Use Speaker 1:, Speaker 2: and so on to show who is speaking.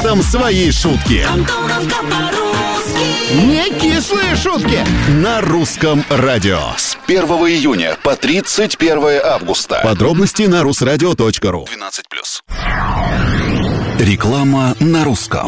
Speaker 1: этом свои шутки. Не кислые шутки на русском радио.
Speaker 2: С 1 июня по 31 августа.
Speaker 1: Подробности на rusradio.ru.
Speaker 2: 12+. Реклама на русском.